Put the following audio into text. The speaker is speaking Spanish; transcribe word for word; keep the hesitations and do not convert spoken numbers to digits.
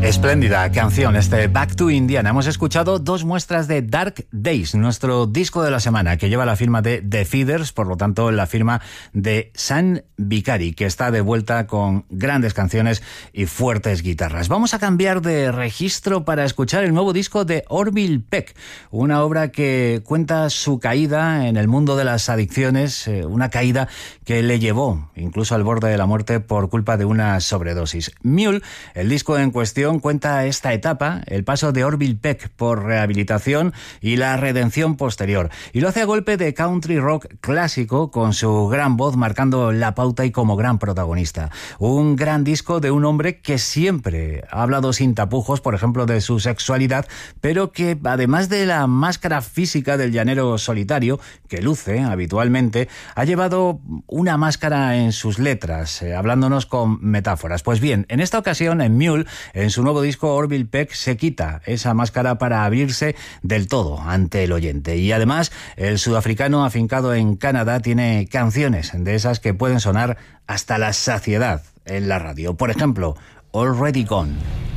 Espléndida canción, este Back to Indiana. Hemos escuchado dos muestras de Dark Days, nuestro disco de la semana, que lleva la firma de The Feeders, por lo tanto la firma de Sam Vicari, que está de vuelta con grandes canciones y fuertes guitarras. Vamos a cambiar de registro para escuchar el nuevo disco de Orville Peck, una obra que cuenta su caída en el mundo de las adicciones, una caída que le llevó incluso al borde de la muerte por culpa de una sobredosis. Mule, el disco en cuestión, cuenta esta etapa, el paso de Orville Peck por rehabilitación y la redención posterior. Y lo hace a golpe de country rock clásico, con su gran voz marcando la pauta y como gran protagonista. Un gran disco de un hombre que siempre ha hablado sin tapujos, por ejemplo, de su sexualidad, pero que además de la máscara física del llanero solitario, que luce habitualmente, ha llevado una máscara en sus letras, eh, hablándonos con metáforas. Pues bien, en esta ocasión, en Mule, en su nuevo disco, Orville Peck se quita esa máscara para abrirse del todo ante el oyente. Y además, el sudafricano afincado en Canadá tiene canciones de esas que pueden sonar hasta la saciedad en la radio. Por ejemplo, Already Gone.